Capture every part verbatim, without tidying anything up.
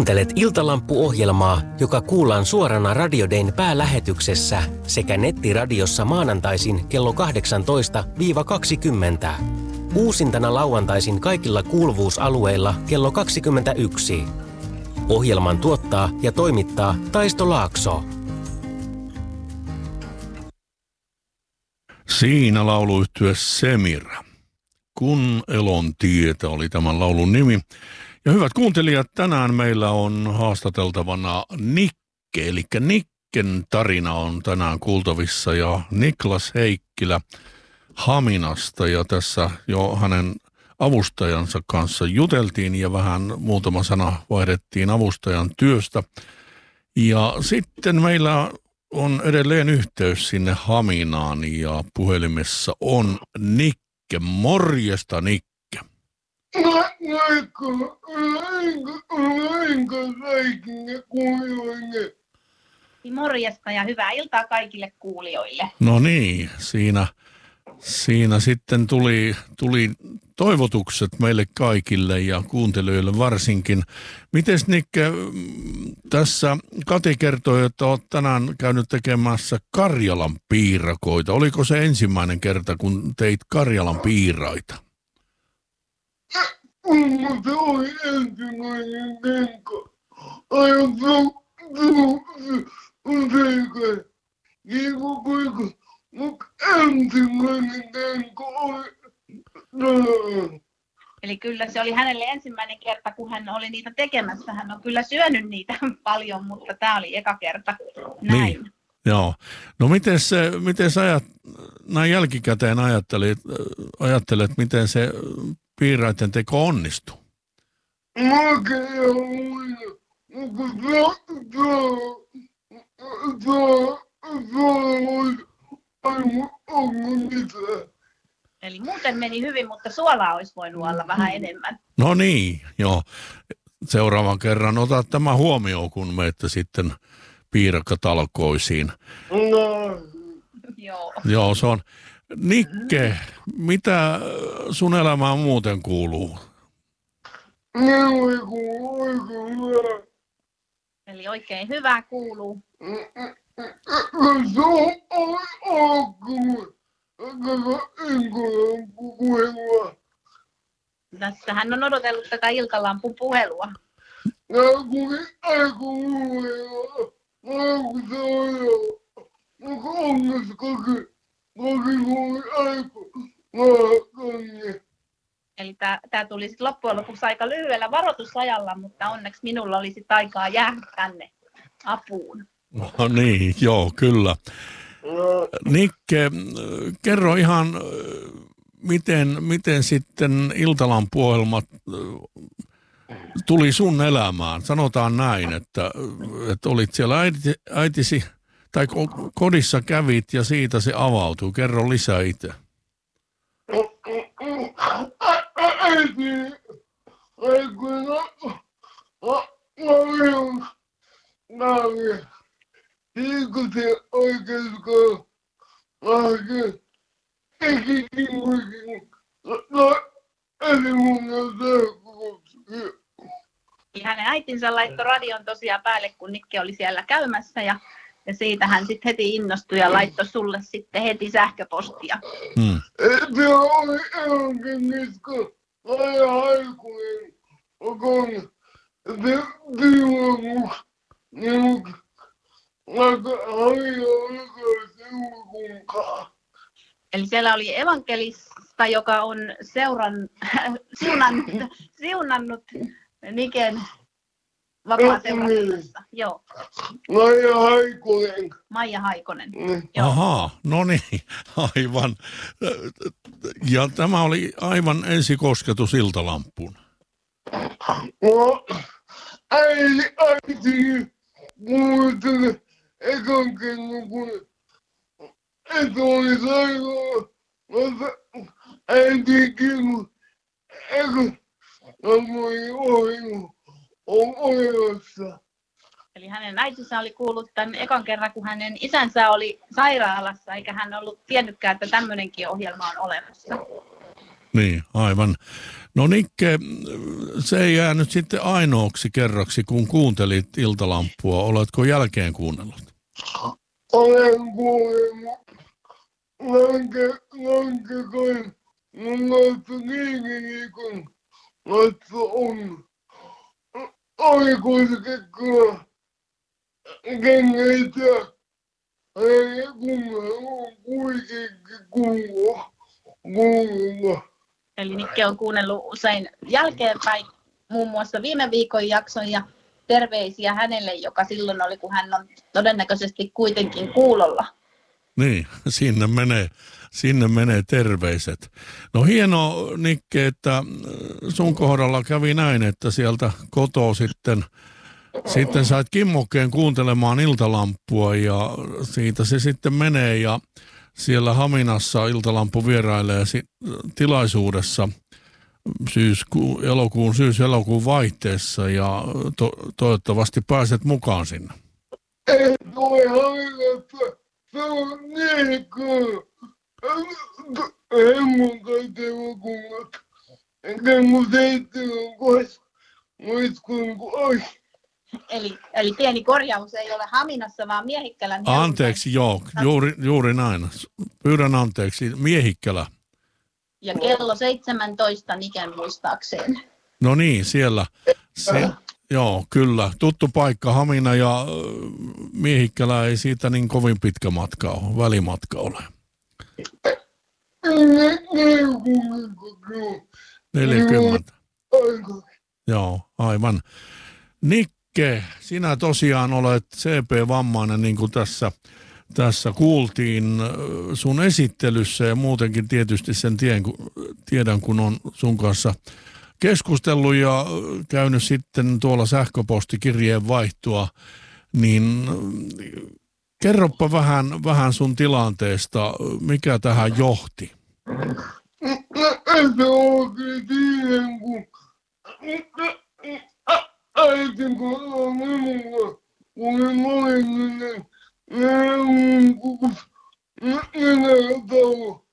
Kuuntelet Iltalampu-ohjelmaa, joka kuullaan suorana Radio Dayn päälähetyksessä sekä nettiradiossa maanantaisin kello kahdeksantoista kaksikymmentä. Uusintana lauantaisin kaikilla kuuluvuusalueilla kello kaksikymmentäyksi. Ohjelman tuottaa ja toimittaa Taisto Laakso. Siinä lauluyhtye Semira. Kun elon tietä oli tämän laulun nimi. Ja hyvät kuuntelijat, tänään meillä on haastateltavana Nikke, eli Nikken tarina on tänään kuultavissa ja Niklas Heikkilä Haminasta ja tässä jo hänen avustajansa kanssa juteltiin ja vähän muutama sana vaihdettiin avustajan työstä. Ja sitten meillä on edelleen yhteys sinne Haminaan ja puhelimessa on Nikke. Morjesta, Nikke. Morjesta ja hyvää iltaa kaikille kuulijoille. No niin, siinä, siinä sitten tuli, tuli toivotukset meille kaikille ja kuuntelijoille varsinkin. Mites Nikke, tässä Kati kertoi, että olet tänään käynyt tekemässä Karjalan piirakoita. Oliko se ensimmäinen kerta, kun teit Karjalan piiraita? Se oli ensimmäinen kenkä. Aion se niin kuin kuinka, mutta ensimmäinen kenkä oli. Eli kyllä se oli hänelle ensimmäinen kerta, kun hän oli niitä tekemässä. Hän on kyllä syönyt niitä paljon, mutta tämä oli eka kerta. Näin. Niin, joo. No miten se, miten sä ajat, näin jälkikäteen ajattelet, ajattelet, miten se piiraiden teko onnistui? Makea oli, mutta se oli aivan onko mitään. Eli muuten meni hyvin, mutta suolaa olisi voinut olla vähän enemmän. No niin, joo. Seuraavan kerran otat tämä huomioon, kun menette sitten piirakkatalkoisiin. No. Joo. Joo, se on. Nikke, mitä sun elämään muuten kuuluu? Minulle kuuluu oikein hyvä. Eli oikein hyvää kuuluu. Se on alkanut. Tässähän on odotellut tätä Iltalampun puhelua. Ja kun aika mulle ja kun se on jo, mutta onneksi kaikki, kaikki oli aika vähän. Eli tämä tuli sitten loppujen lopuksi aika lyhyellä varoitusajalla, mutta onneksi minulla oli sitten aikaa jäädä tänne apuun. No niin, joo, kyllä. Nikke, kerro ihan, miten, miten sitten Iltalampu-ohjelmat tuli sun elämään. Sanotaan näin, että, että olit siellä äiti, äitisi, tai kodissa kävit ja siitä se avautui. Kerro lisää itse. Äiti, aikoina, mä Liikutin oikeastaan lähden ikikimuikin. No, eli mun on tehty. Hänen äitinsä laittoi radion tosiaan päälle, kun Nikke oli siellä käymässä ja, ja siitä hän sitten heti innostui ja laittoi sulle sitten heti sähköpostia. Hmm. Se oli eläinkin niska aina aikuinen. Okon se tiimamus niin Eli siellä oli evankelista, joka on seuran, siunannut, siunannut Niken vapaaseurannassa. Joo. Maija Haikonen. Maija Haikonen. Mm. Ahaa, no niin, aivan. Ja tämä oli aivan ensikosketus Iltalampuun. No, äiti, äiti. Muistan ekan kerran, kun et oli sairaan, mutta äitikin, ekan oli olemassa. Eli hänen äitinsä oli kuullut tämän ekan kerran, kun hänen isänsä oli sairaalassa, eikä hän ollut tiennytkään, että tämmöinenkin ohjelma on olemassa. Niin, aivan. No Nikke, se ei jäänyt sitten ainoaksi kerraksi, kun kuuntelit Iltalampua. Oletko jälkeen kuunnellut? Olen kuullut. Lanke, lanke kai. Mun laittu niinkin kun laittu on. Oli kuitenkin kyllä kengeitä. Ei kuunnella, kuitenkin kuulla. Kuulla. Eli Nikke on kuunnellut usein jälkeenpäin muun muassa viime viikon jakson ja terveisiä hänelle, joka silloin oli, kun hän on todennäköisesti kuitenkin kuulolla. Niin, sinne menee, sinne menee terveiset. No hieno Nikke, että sun kohdalla kävi näin, että sieltä kotoa sitten, sitten sait kimmokkeen kuuntelemaan Iltalampua ja siitä se sitten menee ja siellä Haminassa Iltalampu vierailee tilaisuudessa syyskuun, elokuun, syys-elokuun vaihteessa ja to, toivottavasti pääset mukaan sinne. Ei tule Haminassa, se on niin kyllä. Hemmon kaikki elokuvat. Enkä mun seitsemän kohdassa muiskun kuin oi. Eli, eli pieni korjaus ei ole Haminassa, vaan Miehikkälän. Anteeksi, joo, juuri, juuri näin. Pyydän anteeksi, Miehikkälä. Ja kello seitsemäntoista Niken muistaakseni. No niin, siellä. Se, joo, kyllä. Tuttu paikka, Hamina ja Miehikkälä ei siitä niin kovin pitkä matka ole, välimatka ole. neljäkymmentä. Joo, aivan. Nikke, sinä tosiaan olet C P-vammainen, niin kuin tässä, tässä kuultiin sun esittelyssä ja muutenkin tietysti sen tien, tiedän, kun on sun kanssa keskustellut ja käynyt sitten tuolla sähköpostikirjeen vaihtoa, niin kerropa vähän, vähän sun tilanteesta, mikä tähän johti? Se onkin siihen, kun äitin kohdalla minulla, kun mä olin niiden neuvonkukus, nenällä talo.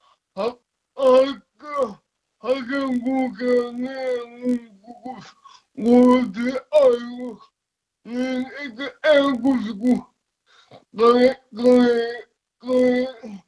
Haken kulkea neuvonkukus, kuultiin aivan, niin eikä elkus, kun kai, kai, kai,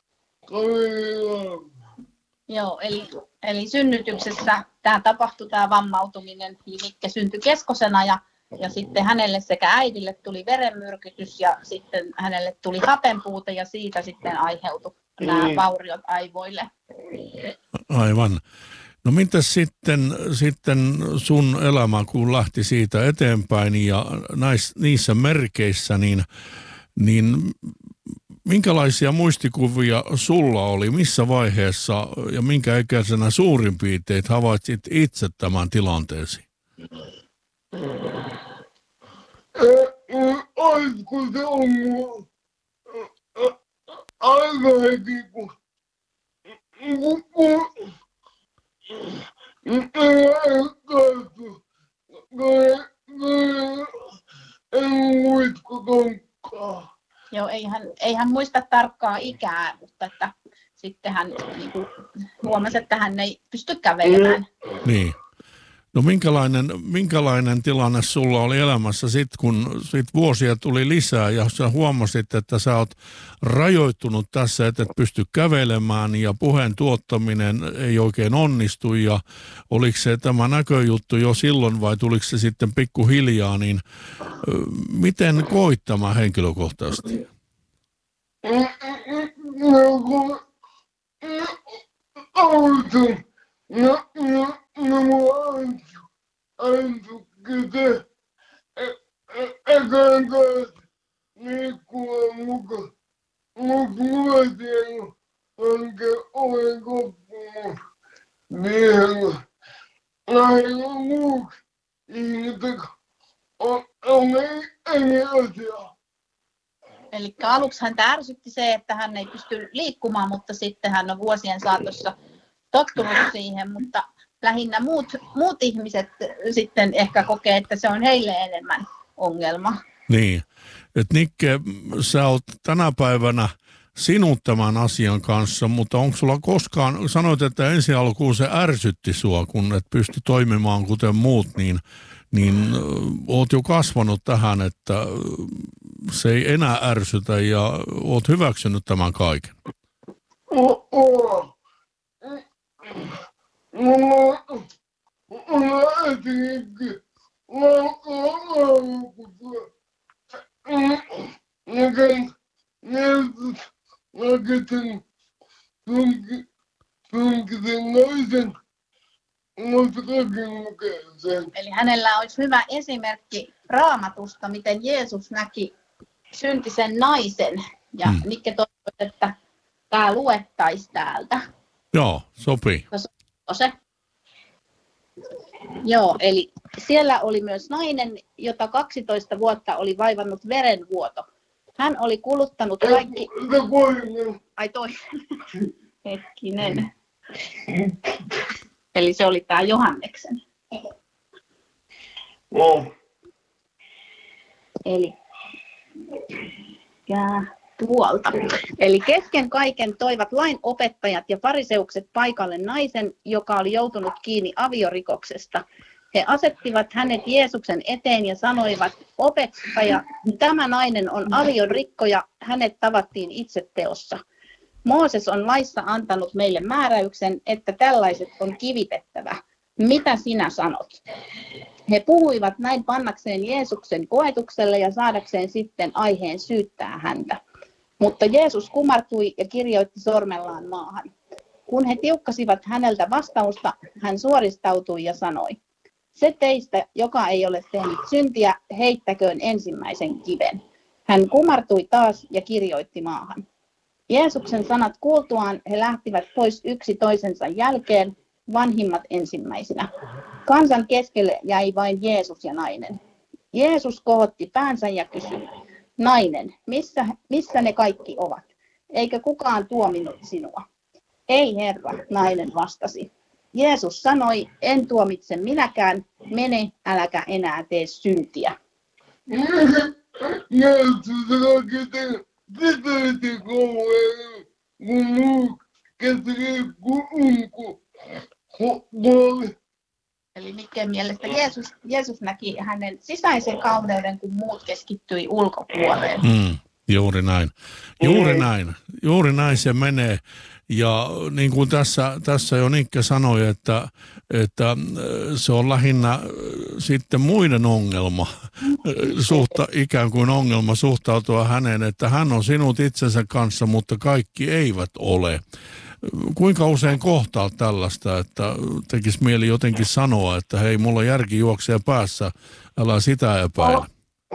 kai, Joo, eli, eli synnytyksessä tämä tapahtui, tämä vammautuminen, niin Nikke syntyi keskosena ja, ja sitten hänelle sekä äidille tuli verenmyrkytys ja sitten hänelle tuli hapenpuute ja siitä sitten aiheutui nämä vauriot aivoille. Aivan. No mitäs sitten, sitten sun elämä, kun lähti siitä eteenpäin ja näissä, niissä merkeissä, niin, niin minkälaisia muistikuvia sulla oli, missä vaiheessa ja minkä ikäisenä suurin piirtein havaitsit itse tämän tilanteesi? Olisiko se ollut aika heti, kun en muista tonkkaa. Joo, ei hän, ei hän muista tarkkaa ikää, mutta että sitten hän niin kuin huomasi, että hän ei pysty kävelemään. Niin. No minkälainen, minkälainen tilanne sulla oli elämässä sitten, kun sit vuosia tuli lisää ja sä huomasit, että sä oot rajoittunut tässä, että et pysty kävelemään ja puheen tuottaminen ei oikein onnistu ja oliko se tämä näköjuttu jo silloin vai tuliko se sitten pikkuhiljaa, niin miten koit tämä henkilökohtaisesti? No, no, no, no, antu kyte, ekään kanssa liikkua mukaan, mut luetien hanke olen koppuun miehellä. Näin on muut ihmiset, on, on ei, ei asiaa. Eli aluksi häntä ärsytti se, että hän ei pysty liikkumaan, mutta sitten hän on vuosien saatossa tottunut siihen, mutta lähinnä muut, muut ihmiset sitten ehkä kokee, että se on heille enemmän ongelma. Niin, että Nikke, sä oot tänä päivänä sinut tämän asian kanssa, mutta onko sulla koskaan, sanoit, että ensi alkuun se ärsytti sua, kun et pysty toimimaan kuten muut, niin, niin oot jo kasvanut tähän, että se ei enää ärsytä ja oot hyväksynyt tämän kaiken. Oh, oh. Mulla mulla esimerkiksi laukussa näkään Jeesus näki sen sunki, sunkisen naisen, mutta kaikki lukee sen. Eli hänellä olisi hyvä esimerkki Raamatusta, miten Jeesus näki syntisen naisen. Ja Hmm. Nikke toivoi, että tämä luettaisiin täältä. Joo, sopii. On se? Joo, eli siellä oli myös nainen, jota kaksitoista vuotta oli vaivannut verenvuoto. Hän oli kuluttanut kaikki... Se koinen. Ai toi. Hetkinen. Eli se oli tämä Johanneksen. Oh. Eli ja tuolta. Eli kesken kaiken toivat lain opettajat ja fariseukset paikalle naisen, joka oli joutunut kiinni aviorikoksesta. He asettivat hänet Jeesuksen eteen ja sanoivat, opettaja, tämä nainen on aviorikkoja, hänet tavattiin itseteossa. Mooses on laissa antanut meille määräyksen, että tällaiset on kivitettävä. Mitä sinä sanot? He puhuivat näin pannakseen Jeesuksen koetukselle ja saadakseen sitten aiheen syyttää häntä. Mutta Jeesus kumartui ja kirjoitti sormellaan maahan. Kun he tiukkasivat häneltä vastausta, hän suoristautui ja sanoi, se teistä, joka ei ole tehnyt syntiä, heittäköön ensimmäisen kiven. Hän kumartui taas ja kirjoitti maahan. Jeesuksen sanat kuultuaan he lähtivät pois yksi toisensa jälkeen, vanhimmat ensimmäisinä. Kansan keskelle jäi vain Jeesus ja nainen. Jeesus kohotti päänsä ja kysyi, nainen, missä, missä ne kaikki ovat? Eikö kukaan tuominut sinua? Ei herra, nainen vastasi. Jeesus sanoi, en tuomitse minäkään, mene, äläkä enää tee syntiä. Jeesus rakentui pitäisi kauhean, kun muut käsivät kuin unku. Kuoli. Eli Nikkeen mielestä Jeesus, Jeesus näki hänen sisäisen kauneuden, kun muut keskittyi ulkopuoleen. Mm, juuri näin. Juuri näin. Juuri näin se menee. Ja niin kuin tässä, tässä jo Nikke sanoi, että, että se on lähinnä sitten muiden ongelma, suhta, ikään kuin ongelma suhtautua häneen, että hän on sinut itsensä kanssa, mutta kaikki eivät ole. Kuinka usein kohtaa tällaista, että tekisi mieli jotenkin sanoa, että hei, mulla järki juoksee päässä, älä sitä epäile.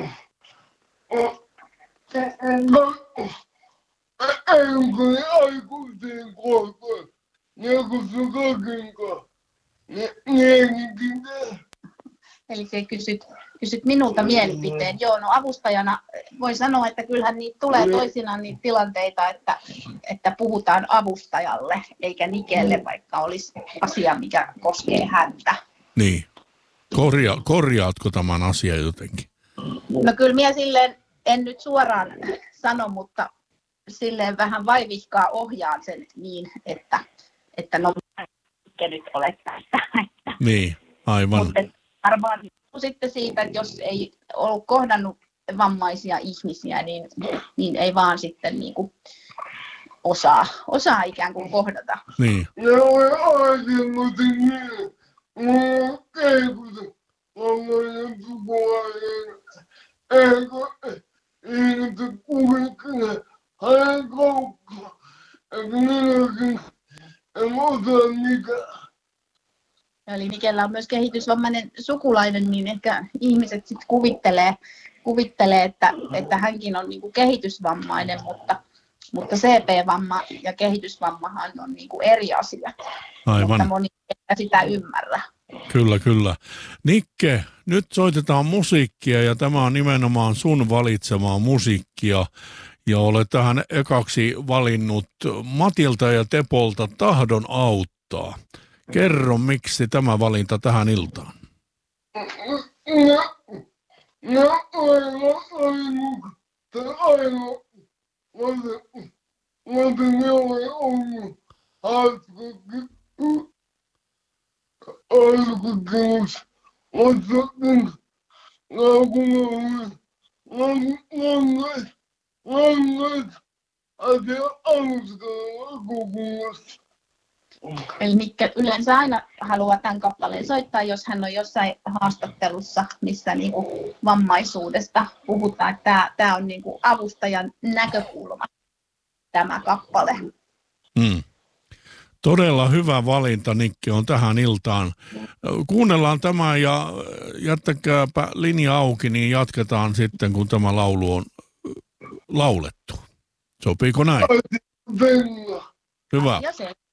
Enkö aikuisen kohtaan, ja kun sun kaiken kanssa, niin Eli se kysyt, kysyt minulta mielipiteen. Joo, no avustajana voi sanoa, että kyllähän niitä tulee toisinaan niitä tilanteita, että, että puhutaan avustajalle, eikä Nikelle, vaikka olisi asia, mikä koskee häntä. Niin. Korja, korjaatko tämän asian jotenkin? No kyllä minä silleen, en nyt suoraan sano, mutta silleen vähän vaivihkaa ohjaan sen niin, että, että no mikä nyt olet tässä. Niin, aivan. Mutta varmaan sitten siitä, että jos ei ollut kohdannut vammaisia ihmisiä, niin, niin ei vaan sitten niin kuin osaa, osaa ikään kuin kohdata. Niin. ja olen ajatellut niin, mulla ei kuitenkaan vammainen sukulainen, eikä ihmiset kuvittele hänen kaukkaan, että minäkin en osaa mitään. Eli Nikellä on myös kehitysvammainen sukulainen, niin ehkä ihmiset sitten kuvittelee, kuvittelee että, että hänkin on niin kuin kehitysvammainen, mutta, mutta C P-vamma ja kehitysvammahan on niin kuin eri asiat. Aivan. Mutta moni ei sitä ymmärrä. Kyllä, kyllä. Nikke, nyt soitetaan musiikkia ja tämä on nimenomaan sun valitsemaa musiikkia. Ja olet tähän ekaksi valinnut Matilta ja Tepolta Tahdon auttaa. Kerro, miksi tämä valinta tähän iltaan? No, no aina, aina, tai aina, joten laukun langat, langat, asia aluskalla kukulossa. Eli Nikke yleensä aina haluaa tämän kappaleen soittaa, jos hän on jossain haastattelussa, missä niinku vammaisuudesta puhutaan. Että tämä, tämä on niinku avustajan näkökulma, tämä kappale. Mm. Todella hyvä valinta, Nikke, on tähän iltaan. Kuunnellaan tämä ja jättäkääpä linja auki, niin jatketaan sitten, kun tämä laulu on laulettu. Sopiiko näin? Venga. Hyvä. Ja se.